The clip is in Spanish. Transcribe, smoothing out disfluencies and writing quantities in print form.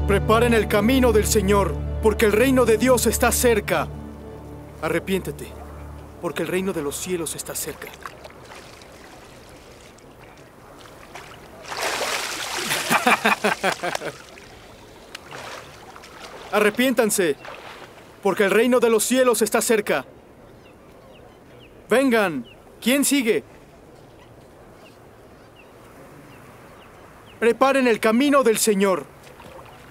Preparen el camino del Señor, porque el reino de Dios está cerca. Arrepiéntete, porque el reino de los cielos está cerca. Arrepiéntanse, porque el reino de los cielos está cerca. Vengan, ¿quién sigue? Preparen el camino del Señor.